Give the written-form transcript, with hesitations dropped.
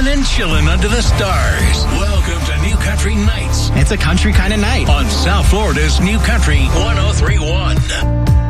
Chillin' and chillin' under the stars. Welcome to New Country Nights. It's a country kind of night On South Florida's New Country 103.1.